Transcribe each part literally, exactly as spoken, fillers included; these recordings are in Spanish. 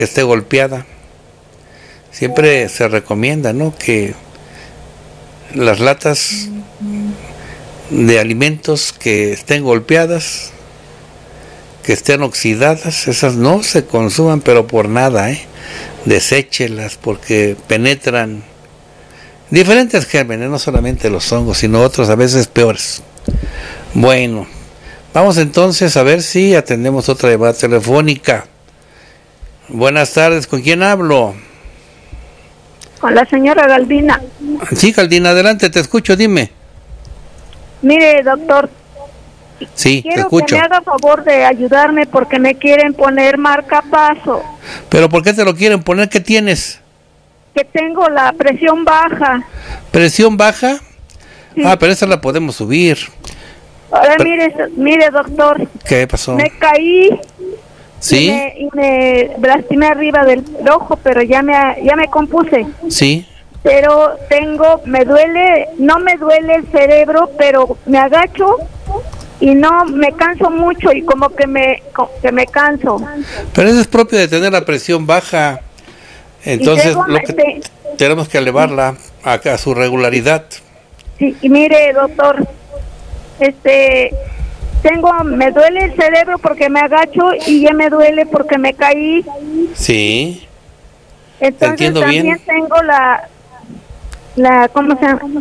que esté golpeada. Siempre se recomienda, ¿no?, que las latas de alimentos que estén golpeadas, que estén oxidadas, esas no se consuman, pero por nada, ¿eh? Deséchelas, porque penetran diferentes gérmenes, no solamente los hongos, sino otros a veces peores. Bueno, vamos entonces a ver si atendemos otra llamada telefónica. Buenas tardes, ¿con quién hablo? Con la señora Galdina. Sí, Galdina, adelante, te escucho, dime. Mire, doctor. Sí, quiero te escucho. que me haga favor de ayudarme porque me quieren poner marcapaso. ¿Pero por qué te lo quieren poner? ¿Qué tienes? Que tengo la presión baja. ¿Presión baja? Sí. Ah, pero esa la podemos subir. Ahora pero... mire, mire, doctor. ¿Qué pasó? Me caí. ¿Sí? Y me, y me lastimé arriba del ojo, pero ya me, ya me compuse. Sí. Pero tengo, me duele, no me duele el cerebro, pero me agacho y no, me canso mucho y como que me, que me canso. Pero eso es propio de tener la presión baja. Entonces, luego, lo que este, tenemos que elevarla a, a su regularidad. Sí, y mire, doctor, este, tengo, me duele el cerebro porque me agacho y ya me duele porque me caí. Sí. Entonces Te entiendo también bien. tengo la, la, ¿cómo se llama?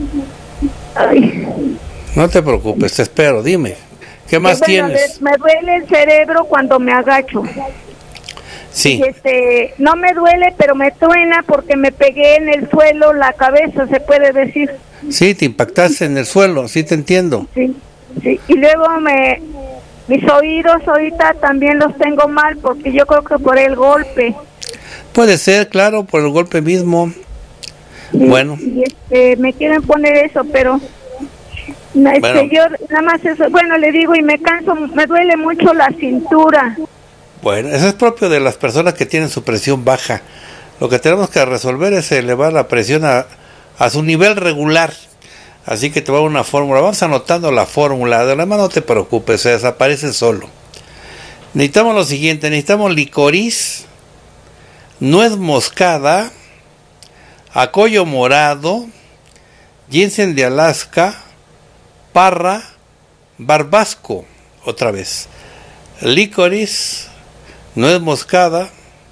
Ay. No te preocupes, te espero, dime. ¿Qué más bueno, tienes? Me duele el cerebro cuando me agacho. Sí. Y este, no me duele, pero me truena porque me pegué en el suelo la cabeza, se puede decir. Sí, te impactaste en el suelo, sí te entiendo. Sí, sí. Y luego me, mis oídos ahorita también los tengo mal porque yo creo que por el golpe. Puede ser, claro, por el golpe mismo. Sí, bueno. Y este, me quieren poner eso, pero este, bueno. yo nada más eso, bueno, le digo, y me canso, me duele mucho la cintura. Bueno, eso es propio de las personas que tienen su presión baja. Lo que tenemos que resolver es elevar la presión a, a su nivel regular. Así que te va a dar una fórmula. Vamos anotando la fórmula. Además, no te preocupes, se desaparece solo. Necesitamos lo siguiente. Necesitamos licoriz, nuez moscada, acollo morado, ginseng de Alaska, parra, barbasco. Otra vez. Licoriz, nuez moscada,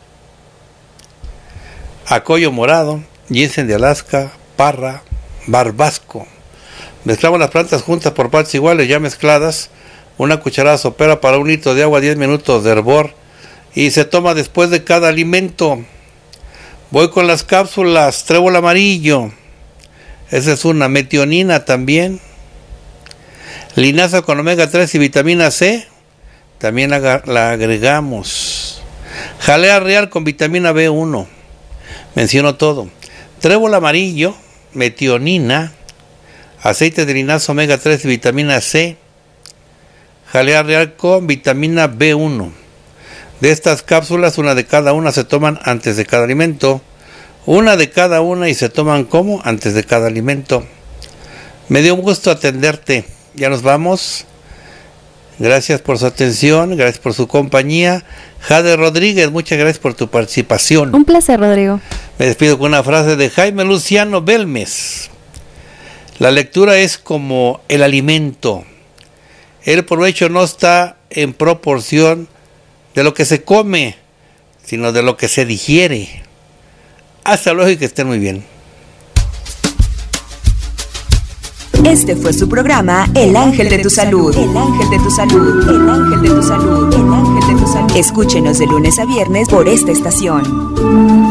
acollo morado, ginseng de Alaska, parra, barbasco. Mezclamos las plantas juntas por partes iguales, ya mezcladas. Una cucharada sopera para un litro de agua, diez minutos de hervor. Y se toma después de cada alimento. Voy con las cápsulas, trébol amarillo. Esa es una. Metionina también. Linaza con omega tres y vitamina C. También la, la agregamos. Jalea real con vitamina B uno. Menciono todo. Trébol amarillo, metionina, aceite de linaza omega tres y vitamina C. Jalea real con vitamina B uno. De estas cápsulas, una de cada una se toman antes de cada alimento. Una de cada una y se toman como antes de cada alimento. Me dio un gusto atenderte. Ya nos vamos. Gracias por su atención, gracias por su compañía. Jade Rodríguez, muchas gracias por tu participación. Un placer, Rodrigo. Me despido con una frase de Jaime Luciano Belmes. La lectura es como el alimento. El provecho no está en proporción de lo que se come, sino de lo que se digiere. Hasta luego y que estén muy bien. Este fue su programa El Ángel de tu Salud. El Ángel de tu Salud. El Ángel de tu Salud. El Ángel de tu Salud. Escúchenos de lunes a viernes por esta estación.